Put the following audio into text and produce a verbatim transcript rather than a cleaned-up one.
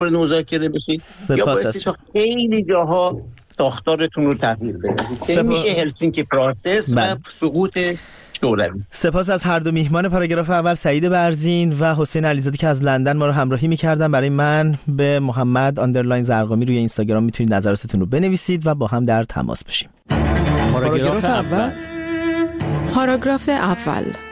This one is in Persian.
مذاکره بشید یا باعثی تا خیلی جاها ساختارتون رو تغییر بدید. این میشه هلسینکی پروسس و سقوط شوروی. سپاس از هر دو میهمان پاراگراف اول، سعید برزین و حسین علیزاده که از لندن ما رو همراهی می‌کردن. برای من به محمد آندرلاین زرقامی روی اینستاگرام میتونید نظراتتون رو بنویسید و با هم در تماس باشیم. پاراگراف اول. پاراگراف اول